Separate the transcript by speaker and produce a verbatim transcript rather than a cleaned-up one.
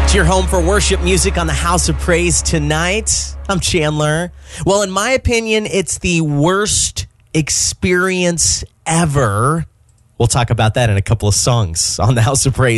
Speaker 1: It's your home for worship music on the House of Praise tonight. I'm Chandler. Well, in my opinion, it's the worst experience ever. We'll talk about that in a couple of songs on the House of Praise.